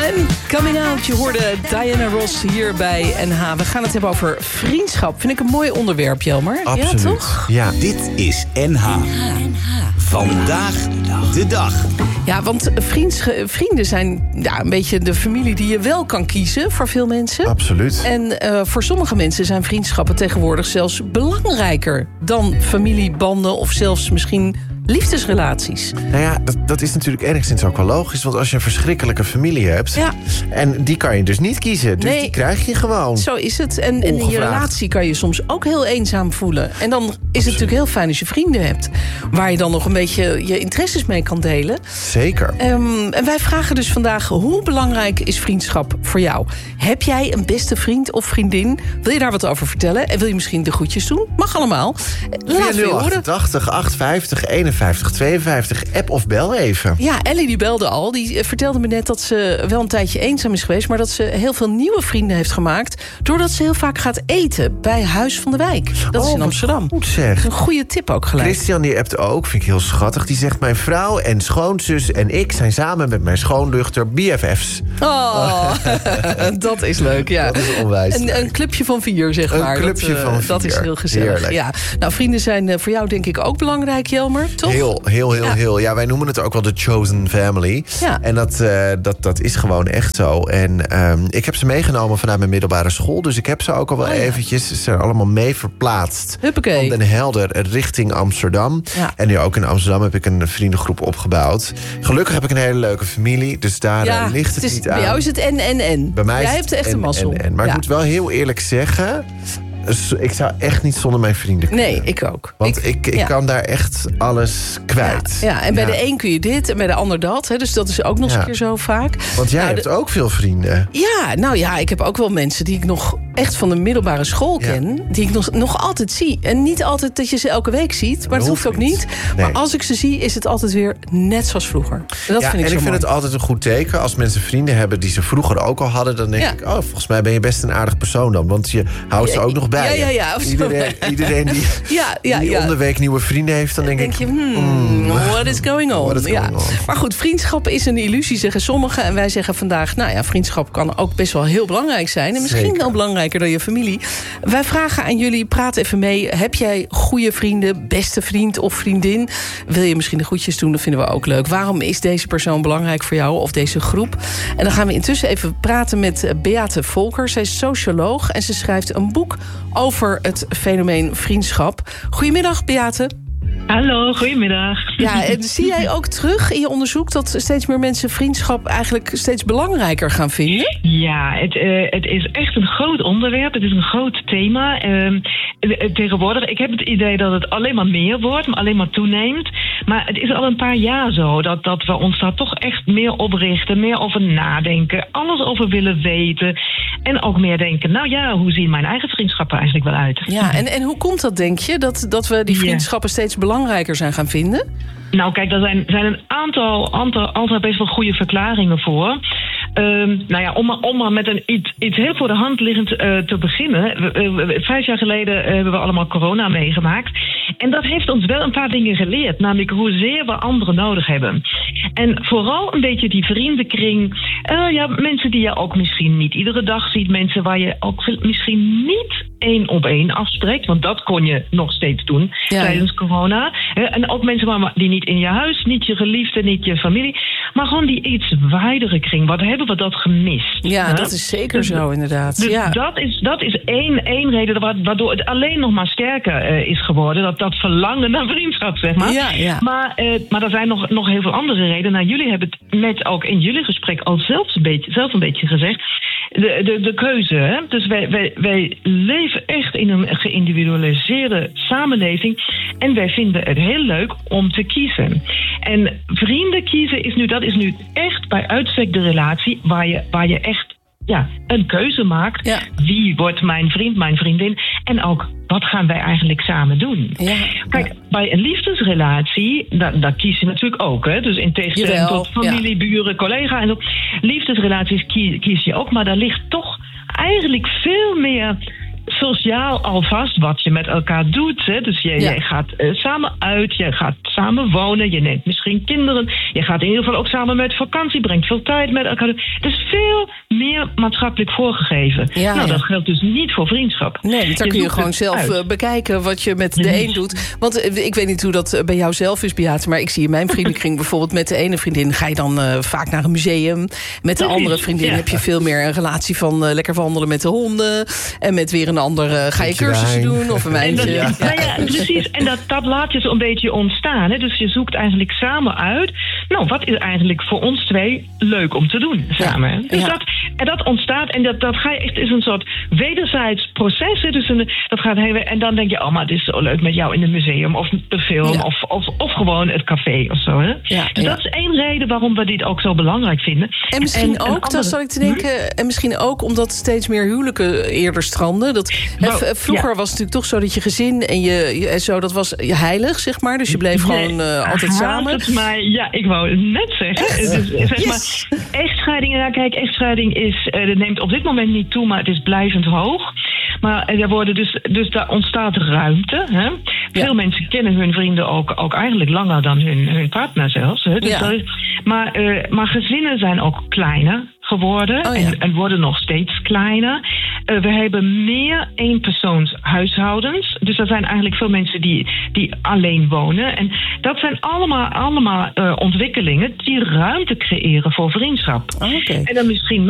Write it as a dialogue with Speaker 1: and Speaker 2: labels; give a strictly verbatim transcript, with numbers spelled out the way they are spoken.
Speaker 1: I'm coming out. Je hoorde Diana Ross hier bij N H. We gaan het hebben over vriendschap. Vind ik een mooi onderwerp, Jelmer.
Speaker 2: Absoluut.
Speaker 1: Ja, toch?
Speaker 2: Ja.
Speaker 3: Dit is N H. N H. Vandaag de dag.
Speaker 1: Ja, want vriends, vrienden zijn ja, een beetje de familie die je wel kan kiezen voor veel mensen.
Speaker 2: Absoluut.
Speaker 1: En uh, voor sommige mensen zijn vriendschappen tegenwoordig zelfs belangrijker dan familiebanden of zelfs misschien liefdesrelaties.
Speaker 2: Nou ja, dat, dat is natuurlijk enigszins ook wel logisch. Want als je een verschrikkelijke familie hebt,
Speaker 1: ja.
Speaker 2: en die kan je dus niet kiezen. Dus
Speaker 1: nee,
Speaker 2: die krijg je gewoon.
Speaker 1: Zo is het. En, en in je relatie kan je soms ook heel eenzaam voelen. En dan is Absoluut. het natuurlijk heel fijn als je vrienden hebt, waar je dan nog een beetje je interesses mee kan delen.
Speaker 2: Zeker.
Speaker 1: Um, en wij vragen dus vandaag, hoe belangrijk is vriendschap voor jou? Heb jij een beste vriend of vriendin? Wil je daar wat over vertellen? En wil je misschien de groetjes doen? Mag allemaal. Laat
Speaker 2: nul achtentachtig, achthonderdvijftig, eenenvijftig, tweeënvijftig. App of bel even.
Speaker 1: Ja, Ellie die belde al. Die vertelde me net dat ze wel een tijdje eenzaam is geweest, maar dat ze heel veel nieuwe vrienden heeft gemaakt doordat ze heel vaak gaat eten bij Huis van de Wijk. Dat
Speaker 2: oh,
Speaker 1: is in Amsterdam.
Speaker 2: Goed zeg.
Speaker 1: Een goede tip ook gelijk.
Speaker 2: Christian die appt ook, vind ik heel schattig. Die zegt, mijn vrouw en schoonzus en ik zijn samen met mijn schoondochter B F F's.
Speaker 1: Oh, dat is leuk, ja.
Speaker 2: Dat is onwijs.
Speaker 1: Een, een clubje van vier, zeg maar.
Speaker 2: Een clubje
Speaker 1: dat, uh,
Speaker 2: van vier.
Speaker 1: Dat is heel gezellig.
Speaker 2: Heerlijk.
Speaker 1: Ja. Nou, vrienden zijn uh, voor jou denk ik ook belangrijk, Jelmer, toch?
Speaker 2: Heel, heel, heel,
Speaker 1: ja.
Speaker 2: heel. Ja, wij noemen het ook wel de chosen family.
Speaker 1: Ja.
Speaker 2: En dat, uh, dat, dat is gewoon echt zo. En um, ik heb ze meegenomen vanuit mijn middelbare school. Dus ik heb ze ook al wel oh, ja. eventjes. Ze zijn allemaal mee verplaatst.
Speaker 1: Huppakee.
Speaker 2: Van Den Helder richting Amsterdam.
Speaker 1: Ja.
Speaker 2: En nu ook in Amsterdam heb ik een vriendengroep opgebouwd. Gelukkig heb ik een hele leuke familie. Dus daar
Speaker 1: ja,
Speaker 2: ligt het,
Speaker 1: het is,
Speaker 2: niet aan.
Speaker 1: Bij jou is het en, en, en.
Speaker 2: Bij mij
Speaker 1: Jij
Speaker 2: is
Speaker 1: hebt echt
Speaker 2: en,
Speaker 1: een mazzel.
Speaker 2: En, en. Maar
Speaker 1: ja.
Speaker 2: ik moet wel heel eerlijk zeggen, ik zou echt niet zonder mijn vrienden kunnen.
Speaker 1: Nee, ik ook.
Speaker 2: Want
Speaker 1: ik,
Speaker 2: ik, ik ja. kan daar echt alles kwijt.
Speaker 1: Ja, ja. en bij
Speaker 2: ja.
Speaker 1: de een kun je dit en bij de ander dat. Hè, dus dat is ook nog eens ja. een keer zo vaak.
Speaker 2: Want jij
Speaker 1: nou,
Speaker 2: hebt
Speaker 1: de...
Speaker 2: ook veel vrienden.
Speaker 1: Ja, nou ja, ik heb ook wel mensen die ik nog echt van de middelbare school ken. Ja. Die ik nog, nog altijd zie. En niet altijd dat je ze elke week ziet. Maar dat, dat hoeft ook niet. niet. Nee. Maar als ik ze zie, is het altijd weer net zoals vroeger. Dat
Speaker 2: ja,
Speaker 1: vind ik
Speaker 2: en
Speaker 1: zo
Speaker 2: ik vind
Speaker 1: mooi.
Speaker 2: het altijd een goed teken. Als mensen vrienden hebben die ze vroeger ook al hadden, dan denk ja. ik, oh, volgens mij ben je best een aardig persoon dan. Want je houdt ze ook nog bij.
Speaker 1: Ja, ja, ja.
Speaker 2: Iedereen, iedereen die,
Speaker 1: ja, ja,
Speaker 2: die
Speaker 1: ja.
Speaker 2: onderweek nieuwe vrienden heeft, dan denk,
Speaker 1: denk
Speaker 2: ik...
Speaker 1: je, hmm, mm, what is going on?
Speaker 2: What is going
Speaker 1: ja.
Speaker 2: on?
Speaker 1: Maar goed, vriendschap is een illusie, zeggen sommigen. En wij zeggen vandaag, nou ja, vriendschap kan ook best wel heel belangrijk zijn. En misschien Zeker. wel belangrijker dan je familie. Wij vragen aan jullie, praat even mee. Heb jij goede vrienden, beste vriend of vriendin? Wil je misschien de groetjes doen? Dat vinden we ook leuk. Waarom is deze persoon belangrijk voor jou of deze groep? En dan gaan we intussen even praten met Beate Volker. Zij is socioloog en ze schrijft een boek over het fenomeen vriendschap. Goedemiddag, Beate.
Speaker 4: Hallo, goedemiddag.
Speaker 1: Ja, en zie jij ook terug in je onderzoek dat steeds meer mensen vriendschap eigenlijk steeds belangrijker gaan vinden?
Speaker 4: Ja, het, uh, het is echt een groot onderwerp. Het is een groot thema. Uh, tegenwoordig, ik heb het idee dat het alleen maar meer wordt, maar alleen maar toeneemt. Maar het is al een paar jaar zo dat, dat we ons daar toch echt meer op richten, meer over nadenken, alles over willen weten. En ook meer denken, nou ja, hoe zien mijn eigen vriendschappen eigenlijk wel uit?
Speaker 1: Ja, en, en hoe komt dat, denk je, dat, dat we die vriendschappen yeah. steeds belangrijker zijn gaan vinden?
Speaker 4: Nou kijk, daar zijn, zijn een aantal, aantal, aantal best wel goede verklaringen voor. Um, nou ja, om, om maar met een iets, iets heel voor de hand liggend uh, te beginnen. Uh, vijf jaar geleden uh, hebben we allemaal corona meegemaakt. En dat heeft ons wel een paar dingen geleerd. Namelijk hoezeer we anderen nodig hebben. En vooral een beetje die vriendenkring. Uh, ja, mensen die je ook misschien niet iedere dag ziet. Mensen waar je ook misschien niet één op één afspreekt. Want dat kon je nog steeds doen ja, tijdens ja. corona. Uh, en ook mensen waar, die niet in je huis, niet je geliefde, niet je familie. Maar gewoon die iets wijdere kring. Wat hebben we dat gemist?
Speaker 1: Ja,
Speaker 4: hè?
Speaker 1: dat is zeker dus, zo inderdaad.
Speaker 4: Dus
Speaker 1: ja.
Speaker 4: dat is, dat is één, één reden waardoor het alleen nog maar sterker uh, is geworden. Dat, dat verlangen naar vriendschap, zeg maar.
Speaker 1: Ja, ja.
Speaker 4: Maar, uh, maar er zijn nog, nog heel veel andere redenen. Nou, jullie hebben het net ook in jullie gesprek al zelfs een beetje, zelf een beetje gezegd. De, de, de keuze. Hè? Dus wij, wij, wij leven echt in een geïndividualiseerde samenleving. En wij vinden het heel leuk om te kiezen. En vrienden kiezen is nu, dat is nu echt bij uitstek de relatie waar je, waar je echt ja, een keuze maakt. Ja. Wie wordt mijn vriend, mijn vriendin? En ook, wat gaan wij eigenlijk samen doen? Ja. Kijk, bij een liefdesrelatie, daar, daar kies je natuurlijk ook. Hè? Dus in tegenstelling Jawel, tot familie, ja. buren, collega. En zo. Liefdesrelaties kies, kies je ook, maar daar ligt toch eigenlijk veel meer sociaal alvast wat je met elkaar doet. Hè? Dus je,
Speaker 1: Ja.
Speaker 4: jij gaat uh, samen uit, je gaat samen wonen, je neemt misschien kinderen. Je gaat in ieder geval ook samen met vakantie, brengt veel tijd met elkaar. Het is veel meer maatschappelijk voorgegeven.
Speaker 1: Ja,
Speaker 4: nou,
Speaker 1: ja.
Speaker 4: dat geldt dus niet voor vriendschap.
Speaker 1: Nee, dan kun je
Speaker 4: zoekt
Speaker 1: gewoon
Speaker 4: het
Speaker 1: zelf
Speaker 4: uit.
Speaker 1: uh, bekijken wat je met de
Speaker 4: Precies.
Speaker 1: een doet. Want uh, ik weet niet hoe dat uh, bij jou zelf is, Beate, maar ik zie in mijn vriendenkring bijvoorbeeld met de ene vriendin ga je dan uh, vaak naar een museum. Met de
Speaker 4: Precies,
Speaker 1: andere vriendin
Speaker 4: ja.
Speaker 1: heb je veel meer een relatie van uh, lekker wandelen met de honden. En met weer een ander uh, ga je
Speaker 2: Beetje
Speaker 1: cursussen
Speaker 2: wijn.
Speaker 1: doen of een
Speaker 4: En dat,
Speaker 1: wijntje.
Speaker 4: nou ja, precies. En dat, dat laat je zo'n beetje ontstaan. Hè? Dus je zoekt eigenlijk samen uit. Nou, wat is eigenlijk voor ons twee leuk om te doen samen? Hè? Dus
Speaker 1: ja.
Speaker 4: dat, en dat ontstaat. En dat, dat ga je echt is een soort wederzijds proces. Hè? Dus een, dat gaat heen, en dan denk je, oh, maar het is zo leuk met jou in het museum of de film
Speaker 1: Ja.
Speaker 4: of, of, of gewoon het café of zo. Hè?
Speaker 1: Ja,
Speaker 4: dus
Speaker 1: ja.
Speaker 4: dat is één reden waarom we dit ook zo belangrijk vinden.
Speaker 1: En misschien
Speaker 4: En- en
Speaker 1: ook,
Speaker 4: andere-
Speaker 1: dat zat ik te denken, en misschien ook omdat steeds meer huwelijken eerder stranden. Dat, hè,
Speaker 4: Nou,
Speaker 1: v- vroeger
Speaker 4: ja.
Speaker 1: was het natuurlijk toch zo dat je gezin en je, je en zo, dat was je heilig, zeg maar. Dus je bleef gewoon
Speaker 4: Nee,
Speaker 1: uh, altijd
Speaker 4: haat
Speaker 1: samen.
Speaker 4: Het, maar ja, ik wou het net zeggen. Dus, zeg
Speaker 1: Yes.
Speaker 4: maar, echtscheiding, nou kijk, echtscheiding is, uh, dat neemt op dit moment niet toe, maar het is blijvend hoog. Maar er worden dus, dus daar ontstaat ruimte. Hè? Veel
Speaker 1: Ja.
Speaker 4: mensen kennen hun vrienden ook, ook eigenlijk langer dan hun, hun partner zelfs. Hè? Dus
Speaker 1: Ja.
Speaker 4: dat is, maar, uh, maar gezinnen zijn ook kleiner geworden
Speaker 1: Oh ja.
Speaker 4: en, en worden nog steeds kleiner. Uh, we hebben meer eenpersoonshuishoudens. Dus er zijn eigenlijk veel mensen die, die alleen wonen. En dat zijn allemaal, allemaal uh, ontwikkelingen die ruimte creëren voor vriendschap.
Speaker 1: Ah, oké.
Speaker 4: En dan misschien